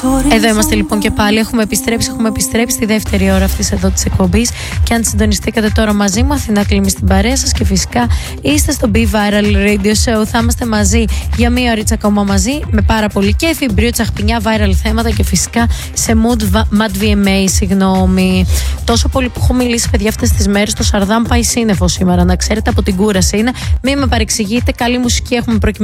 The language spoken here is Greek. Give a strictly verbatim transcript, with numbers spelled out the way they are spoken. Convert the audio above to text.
Εδώ είμαστε λοιπόν και πάλι. Έχουμε επιστρέψει, έχουμε επιστρέψει στη δεύτερη ώρα αυτής εδώ της εκπομπής. Και αν συντονιστήκατε τώρα μαζί μου, Αθηνά Κλίμη στην παρέα σας. Και φυσικά είστε στο Be Viral Radio Show. Θα είμαστε μαζί για μία ωρίτσα ακόμα μαζί. Με πάρα πολύ κέφι, μπρίο, τσαχπινιά, viral θέματα. Και φυσικά σε mood Mad βι εμ έι, συγγνώμη. Τόσο πολύ που έχω μιλήσει, παιδιά, αυτές τις μέρες. Το Σαρδάμ πάει σύννεφο σήμερα. Να ξέρετε, από την κούραση είναι. Μην με παρεξηγείτε. Καλή μουσική έχουμε προκειμένου.